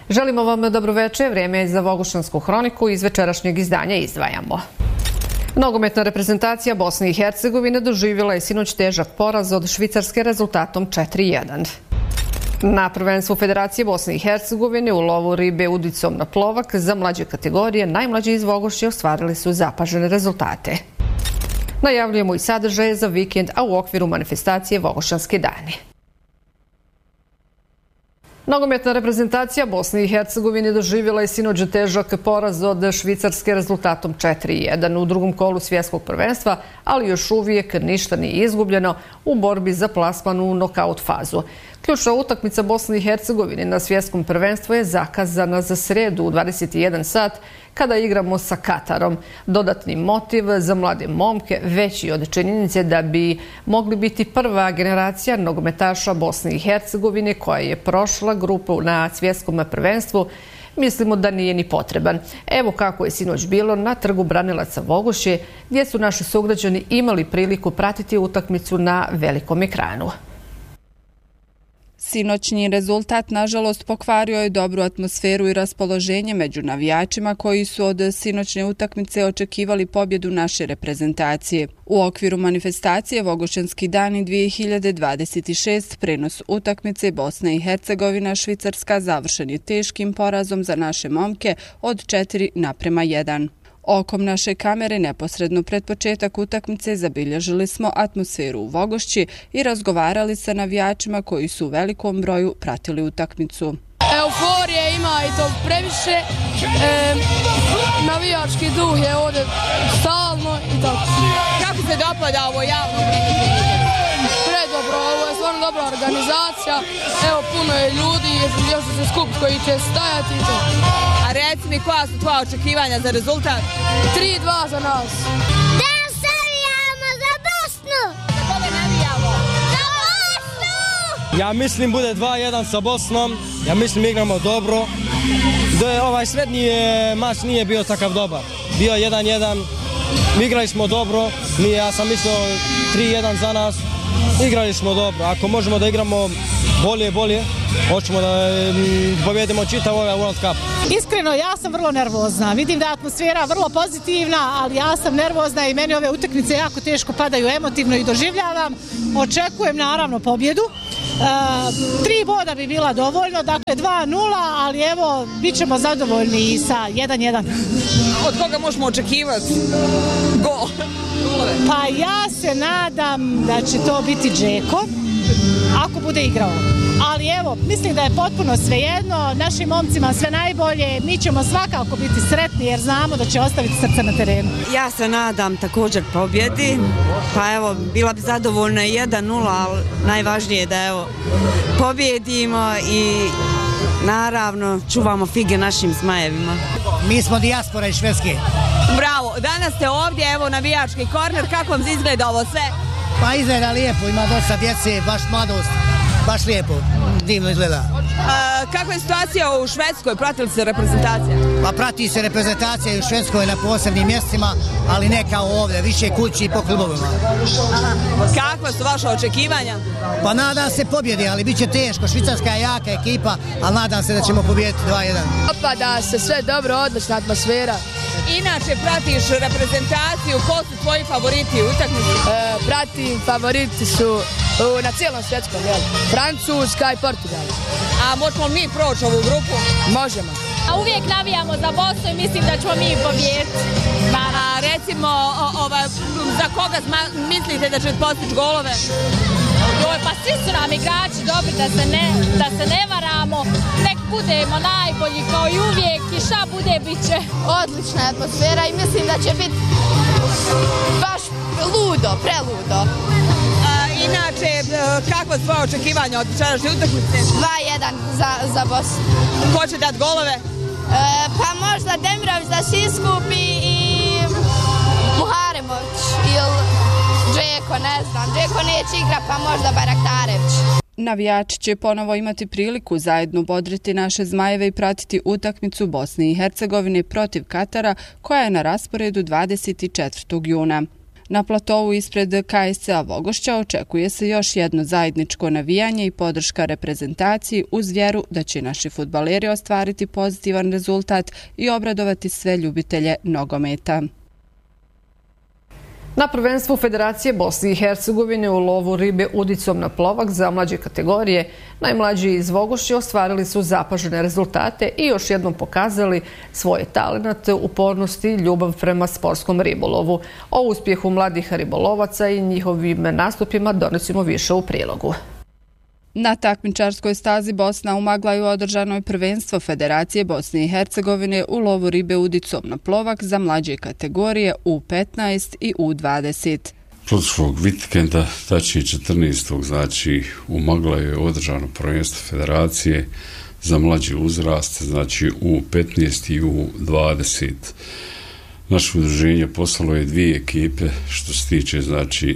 Želimo vam dobro večer, vrijeme je za Vogošćansku hroniku, iz večerašnjeg izdanja izdvajamo. Nogometna reprezentacija Bosne i Hercegovine doživjela je sinoć težak poraz od Švicarske rezultatom 4:1. Na prvenstvu Federacije Bosne i Hercegovine u lovu ribe udicom na plovak za mlađe kategorije najmlađi iz Vogošće ostvarili su zapažene rezultate. Najavljujemo i sadržaje za vikend, a u okviru manifestacije Vogošćanski dani. Nogometna reprezentacija Bosne i Hercegovine doživjela je sinoć težak poraz od Švicarske rezultatom 4:1 u drugom kolu svjetskog prvenstva, ali još uvijek ništa nije izgubljeno u borbi za plasman u nokaut fazu. Ključna utakmica Bosne i Hercegovine na svjetskom prvenstvu je zakazana za srijedu u 21 sat kada igramo sa Katarom. Dodatni motiv za mlade momke veći od činjenice da bi mogli biti prva generacija nogometaša Bosne i Hercegovine koja je prošla grupu na svjetskom prvenstvu. Mislimo da nije ni potreban. Evo kako je sinoć bilo na Trgu branilaca Vogošće, gdje su naši sugrađani imali priliku pratiti utakmicu na velikom ekranu. Sinoćni rezultat, nažalost, pokvario je dobru atmosferu i raspoloženje među navijačima koji su od sinoćne utakmice očekivali pobjedu naše reprezentacije. U okviru manifestacije Vogošćanski dani 2026 prenos utakmice Bosna i Hercegovina Švicarska završen je teškim porazom za naše momke od 4:1. Okom naše kamere neposredno pred početak utakmice zabilježili smo atmosferu u Vogošći i razgovarali sa navijačima koji su u velikom broju pratili utakmicu. Euforije ima i to previše, navijački duh je ovdje stalno i tako. Kako se dopada ovo javno prenošenje? Predobro, ovo je stvarno dobra organizacija, evo puno je ljudi, još se skup koji će stajati i to. A reci mi, koja su tvoja očekivanja za rezultat? 3:2 za nas. Da navijamo za Bosnu! Za koga navijamo? Za Bosnu! Ja mislim bude 2:1 sa Bosnom, ja mislim igramo dobro. Ovaj srednji mač nije bio takav dobar, bio 1:1, igrali smo dobro, ja sam mislio 3:1 za nas, igrali smo dobro, ako možemo da igramo bolje, hoćemo da pobjedimo čitav ovaj World Cup. Iskreno, ja sam vrlo nervozna. Vidim da je atmosfera vrlo pozitivna, ali ja sam nervozna i meni ove utakmice jako teško padaju emotivno i doživljavam. Očekujem naravno pobjedu. 3 boda bi bila dovoljno, dakle 2:0, ali evo, bit ćemo zadovoljni i sa 1:1. Od koga možemo očekivati gol? Pa ja se nadam da će to biti Džeko, ako bude igrao. Ali evo, mislim da je potpuno svejedno, našim momcima sve najbolje, mi ćemo svakako biti sretni jer znamo da će ostaviti srce na terenu. Ja se nadam također pobjedi, pa evo, bila bi zadovoljna 1:0, ali najvažnije je da evo, pobjedimo i naravno čuvamo fige našim zmajevima. Mi smo dijaspora iz Švedske. Bravo, danas ste ovdje, evo navijački korner, kako vam izgleda ovo sve? Pa izgleda lijepo, ima dosta djece, baš mladost, baš lijepo, divno izgleda. Kakva je situacija u Švedskoj, prati li se reprezentacija? Pa prati se reprezentacija i u Švedskoj na posebnim mjestima, ali ne kao ovdje, više kući i po klubovima. Kakva su vaša očekivanja? Pa nadam se pobjedi, ali bit će teško, Švicarska je jaka ekipa, ali nadam se da ćemo pobijediti 2:1. Opada se sve dobro, odlična atmosfera. Inače, pratiš reprezentaciju, ko su tvoji favoriti u utakmici? Pratim, favoriti su na cijelom svjetskom, Francuska i Portugal. A možemo mi proći ovu grupu? Možemo. A uvijek navijamo za Bosnu i mislim da ćemo mi pobjediti. A recimo, za koga mislite da će postići golove? Pa svi su nam igrači dobri, da se ne varamo, nek budemo najbolji kao i uvijek i šta bude bit će. Odlična atmosfera i mislim da će biti baš preludo. Inače, kakva je tvoje očekivanja od večerašnje utakmice? 2:1 za Bosnu. Ko će dati golove? Pa možda Demirović da se iskupi i Muharemović ili Džeko, ne znam. Džeko neće igra, pa možda Baraktarević. Navijači će ponovo imati priliku zajedno bodriti naše zmajeve i pratiti utakmicu Bosne i Hercegovine protiv Katara koja je na rasporedu 24. juna. Na platovu ispred KSC-a Vogošća očekuje se još jedno zajedničko navijanje i podrška reprezentaciji uz vjeru da će naši fudbaleri ostvariti pozitivan rezultat i obradovati sve ljubitelje nogometa. Na prvenstvu Federacije Bosne i Hercegovine u lovu ribe udicom na plovak za mlađe kategorije, najmlađi iz Vogošće ostvarili su zapažene rezultate i još jednom pokazali svoje talenat, upornost i ljubav prema sportskom ribolovu. O uspjehu mladih ribolovaca i njihovim nastupima donosimo više u prilogu. Na takmičarskoj stazi Bosna u Maglaju održano je prvenstvo Federacije Bosne i Hercegovine u lovu ribe udicom na plovak za mlađe kategorije U15 i U20. Prošlog vikenda, tačnije 14. znači u Maglaju je održano prvenstvo Federacije za mlađi uzrast, znači U15 i U20. Naše udruženje poslalo je 2 ekipe što se tiče znači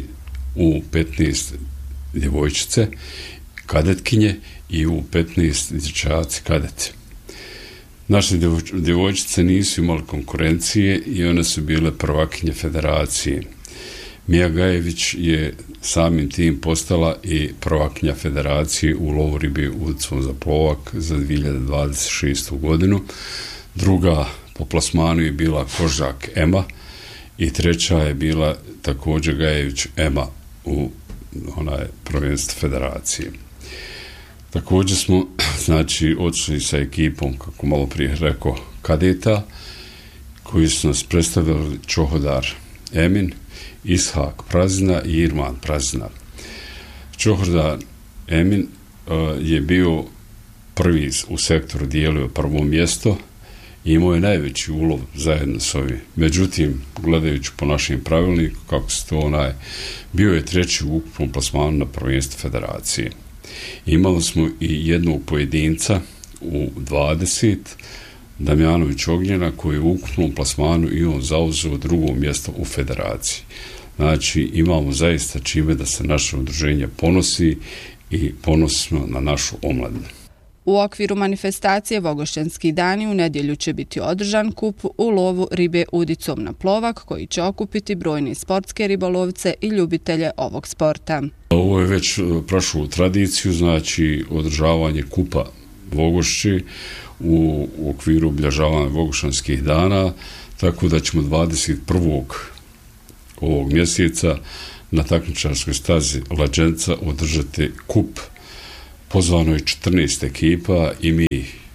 U15 djevojčice kadetkinje i U15 dječaci kadeti. Naše djevojčice nisu imali konkurencije i one su bile prvakinje federacije. Mija Gajević je samim tim postala i prvakinja federacije u lovu ribe udicom za plovak za 2026. godinu. Druga po plasmanu je bila Kožak Ema i treća je bila također Gajević Ema u prvenstvu federacije. Također smo znači odšli sa ekipom, kako malo prije rekao, kadeta koji su nas predstavili Čohodar Emin, Ishak Prazina i Irman Prazina. Čohodar Emin je bio prvi u sektoru, dijelio prvo mjesto i imao je najveći ulov zajedno s ovim. Međutim, gledajući po našim pravilniku, kako se to bio je treći u ukupnom plasmanu na prvenstvu federacije. Imali smo i jednog pojedinca u 20, Damjanović Ognjena, koji je u ukupnom plasmanu i on zauzeo drugo mjesto u federaciji. Znači, imamo zaista čime da se naše udruženje ponosi i ponosimo na našu omladinu. U okviru manifestacije Vogošćanski dani u nedjelju će biti održan kup u lovu ribe udicom na plovak koji će okupiti brojne sportske ribolovce i ljubitelje ovog sporta. Ovo je već prošlo u tradiciju, znači održavanje kupa Vogošći u okviru obilježavanja Vogošćanskih dana, tako da ćemo 21. ovog mjeseca na takmičarskoj stazi Lađenca održati kup. Pozvano je 14 ekipa i mi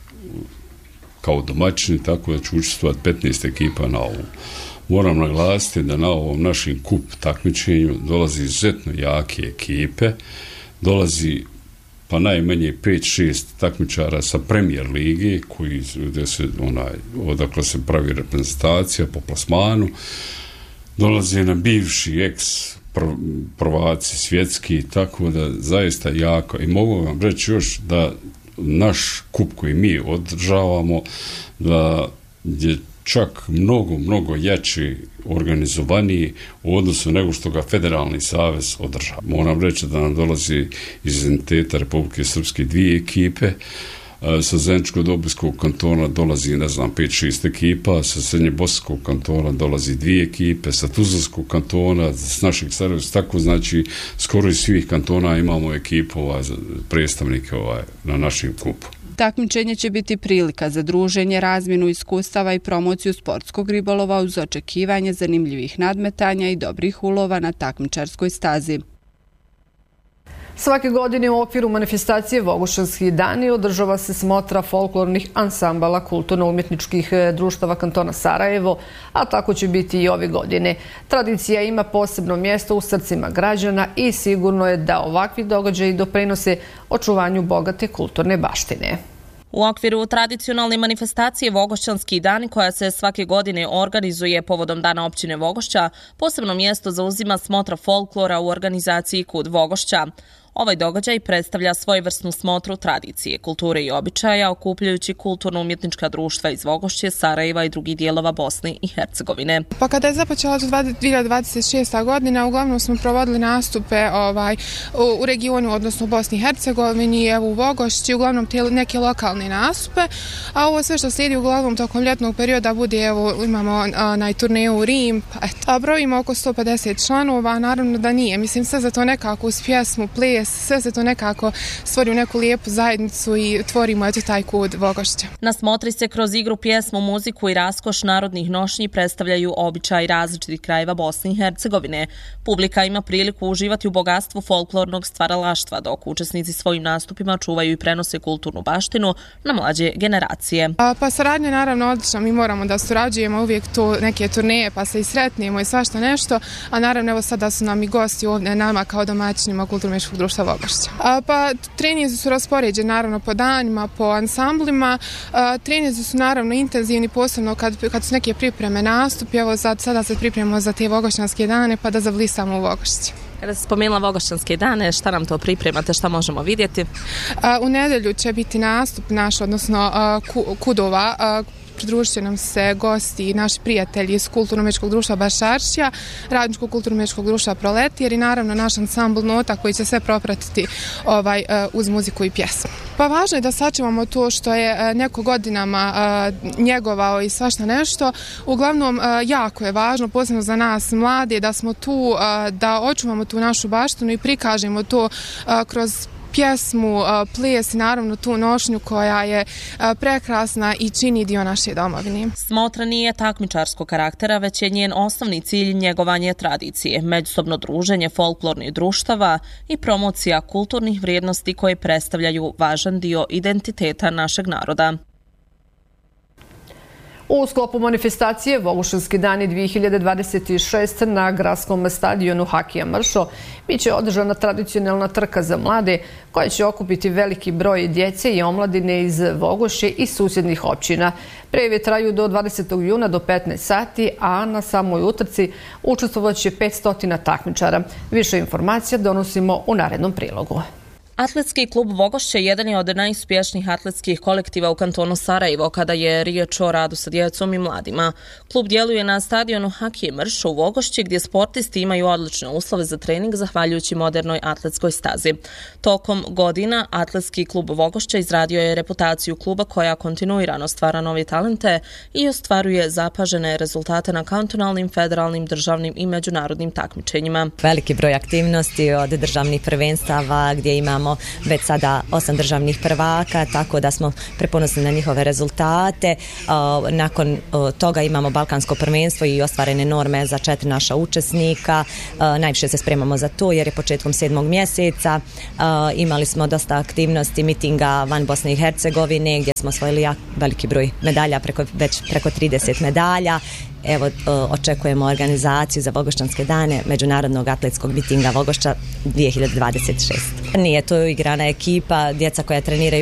kao domaćini, tako da će učestvovati 15 ekipa na ovom. Moram naglasiti da na ovom našem kup takmičenju dolazi izuzetno jake ekipe, dolazi pa najmanje 5-6 takmičara sa Premier lige, odakle se pravi reprezentacija po plasmanu, dolazi nam bivši prvaci svjetski, tako da zaista jako. I mogu vam reći još da naš kup koji mi održavamo da je čak mnogo jači, organizovaniji u odnosu nego što ga Federalni savez održava. Moram reći da nam dolazi iz entiteta Republike Srpske 2 ekipe, sa Zeničko-Dobojskog kantona dolazi 5-6 ekipa, sa Srednjebosanskog kantona dolazi 2 ekipe, sa Tuzlanskog kantona, s našeg Sarajeva, tako znači skoro iz svih kantona imamo ekipu predstavnike na našem kupu. Takmičenje će biti prilika za druženje, razmjenu iskustava i promociju sportskog ribolova uz očekivanje zanimljivih nadmetanja i dobrih ulova na takmičarskoj stazi. Svake godine u okviru manifestacije Vogošćanski dani održava se smotra folklornih ansambala kulturno-umjetničkih društava kantona Sarajevo, a tako će biti i ove godine. Tradicija ima posebno mjesto u srcima građana i sigurno je da ovakvi događaji doprinose očuvanju bogate kulturne baštine. U okviru tradicionalne manifestacije Vogošćanski dani, koja se svake godine organizuje povodom Dana općine Vogošća, posebno mjesto zauzima smotra folklora u organizaciji KUD Vogošća. Ovaj događaj predstavlja svojevrsnu smotru tradicije, kulture i običaja, okupljajući kulturno-umjetnička društva iz Vogošće, Sarajeva i drugih dijelova Bosne i Hercegovine. Pa kada je započela 2026. godina, uglavnom smo provodili nastupe u regionu, odnosno u Bosni i Hercegovini, evo u Vogošći, uglavnom neke lokalne nastupe, a ovo sve što slijedi uglavnom tokom ljetnog perioda bude, evo imamo turneju u Rim, brojimo oko 150 članova, naravno da nije, mislim sve za to nekako uz pjesmu, ples, sve se to nekako stvori u neku lijepu zajednicu i tvorimo eto taj kud Vogošća. Na smotri se kroz igru, pjesmu, muziku i raskoš narodnih nošnji predstavljaju običaj različitih krajeva Bosne i Hercegovine. Publika ima priliku uživati u bogatstvu folklornog stvaralaštva, dok učesnici svojim nastupima čuvaju i prenose kulturnu baštinu na mlađe generacije. Pa saradnja naravno odlična, mi moramo da surađujemo uvijek tu neke turneje pa se i sretnemo i svašta nešto, a naravno evo sada su nam i gosti ovdje nama kao domaćinima Kulturno-umjetničkog društva Vogošća. Pa treninzi su raspoređeni naravno po danima, po ansamblima, treninzi su naravno intenzivni, posebno kad su neke pripreme nastupi, evo sada se pripremamo za te Vogošćanske dane pa da zavlisamo u Vogošći. Kada se spomenula Vogošćanske dane, šta nam to pripremate, šta možemo vidjeti? U nedjelju će biti nastup naš, odnosno Kudova. Pridružit će nam se gosti i naši prijatelji iz Kulturno-umjetničkog društva Bašaršija, Radničkog kulturno-umjetničkog društva Proletjer i naravno naš ansambl Nota koji će sve propratiti uz muziku i pjesmu. Pa važno je da sačuvamo to što je neko godinama njegovao i svašta nešto. Uglavnom jako je važno, posebno za nas mlade, da smo tu, da očuvamo tu našu baštinu i prikažemo to kroz pjesmu, ples i naravno tu nošnju koja je prekrasna i čini dio naše domovine. Smotra nije takmičarskog karaktera, već je njen osnovni cilj njegovanje tradicije, međusobno druženje folklornih društava i promocija kulturnih vrijednosti koje predstavljaju važan dio identiteta našeg naroda. U sklopu manifestacije Vogošćanski dani 2026 na gradskom stadionu Hakija Mršo biće održana tradicionalna trka za mlade koja će okupiti veliki broj djece i omladine iz Vogošće i susjednih općina. Prejevi traju do 20. juna do 15 sati, a na samoj utrci učestvovaće 500 takmičara. Više informacija donosimo u narednom prilogu. Atletski klub Vogošće jedan je od najuspješnijih atletskih kolektiva u kantonu Sarajevo kada je riječ o radu sa djecom i mladima. Klub djeluje na stadionu Hakije Mršo u Vogošći gdje sportisti imaju odlične uslove za trening zahvaljujući modernoj atletskoj stazi. Tokom godina Atletski klub Vogošće izradio je reputaciju kluba koja kontinuirano stvara nove talente i ostvaruje zapažene rezultate na kantonalnim, federalnim, državnim i međunarodnim takmičenjima. Veliki broj aktivnosti od državnih prvenstava gdje imamo već sada 8 državnih prvaka, tako da smo preponosni na njihove rezultate. Nakon toga imamo Balkansko prvenstvo i ostvarene norme za 4 naša učesnika. Najviše se spremamo za to jer je početkom 7. mjeseca. Imali smo dosta aktivnosti, mitinga van Bosne i Hercegovine gdje smo osvojili veliki broj medalja, već preko 30 medalja. Evo, očekujemo organizaciju za Vogošćanske dane Međunarodnog atletskog mitinga Vogošća 2026. Nije to igrana ekipa, djeca koja treniraju